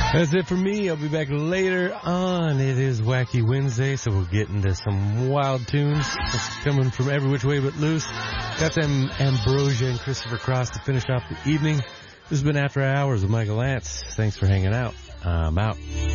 That's it for me. I'll be back later on. It is Wacky Wednesday, so we'll get into some wild tunes coming from every which way but loose. Got them Ambrosia and Christopher Cross to finish off the evening. This has been After Hours with Michael Lance. Thanks for hanging out. I'm out.